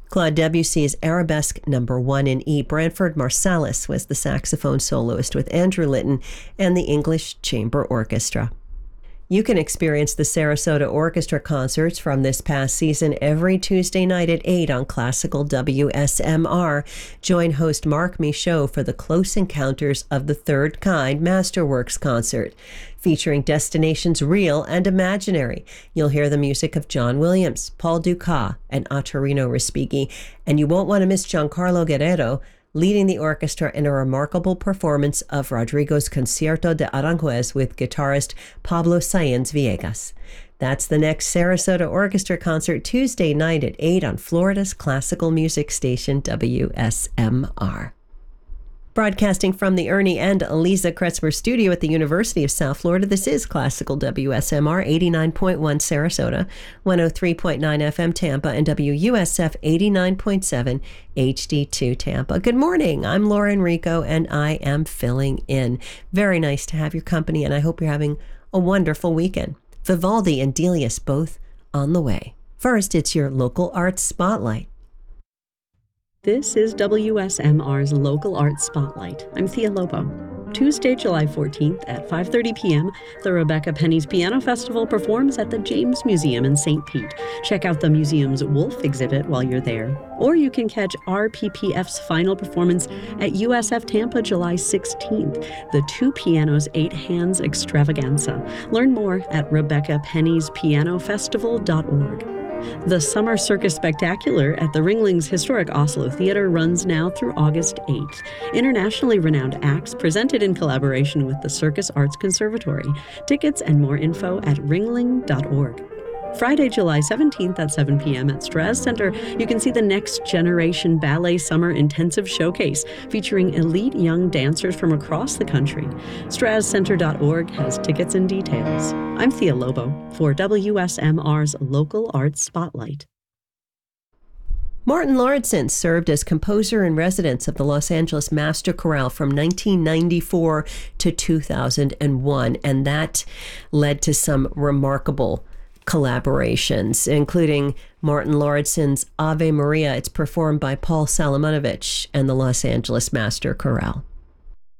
Claude Debussy's Arabesque No. 1 in E. Branford Marsalis was the saxophone soloist with Andrew Litton and the English Chamber Orchestra. You can experience the Sarasota Orchestra concerts from this past season every Tuesday night at 8 on Classical WSMR. Join host Mark Michaud for the Close Encounters of the Third Kind Masterworks concert, featuring destinations real and imaginary. You'll hear the music of John Williams, Paul Dukas, and Ottorino Respighi, and you won't want to miss Giancarlo Guerrero leading the orchestra in a remarkable performance of Rodrigo's Concierto de Aranjuez with guitarist Pablo Sáenz Villegas. That's the next Sarasota Orchestra concert Tuesday night at 8 on Florida's classical music station WSMR. Broadcasting from the Ernie and Eliza Kretzmer studio at the University of South Florida, this is Classical WSMR 89.1 Sarasota, 103.9 FM Tampa, and WUSF 89.7 HD2 Tampa. Good morning. I'm Laura Enrico, and I am filling in. Very nice to have your company, and I hope you're having a wonderful weekend. Vivaldi and Delius both on the way. First, it's your local arts spotlight. This is WSMR's Local Arts Spotlight. I'm Thea Lobo. Tuesday, July 14th at 5:30 p.m., the Rebecca Penny's Piano Festival performs at the James Museum in St. Pete. Check out the museum's Wolf exhibit while you're there. Or you can catch RPPF's final performance at USF Tampa July 16th, the Two Pianos, Eight Hands Extravaganza. Learn more at RebeccaPenny'sPianoFestival.org. The Summer Circus Spectacular at the Ringling's Historic Oslo Theater runs now through August 8th. Internationally renowned acts presented in collaboration with the Circus Arts Conservatory. Tickets and more info at ringling.org. Friday, July 17th at 7 p.m. at Straz Center, you can see the Next Generation Ballet Summer Intensive Showcase featuring elite young dancers from across the country. StrazCenter.org has tickets and details. I'm Thea Lobo for WSMR's Local Arts Spotlight. Martin Lauritsen served as composer in residence of the Los Angeles Master Chorale from 1994 to 2001, and that led to some remarkable collaborations, including Martin Lauritsen's Ave Maria. It's performed by Paul Salamonovich and the Los Angeles Master Chorale.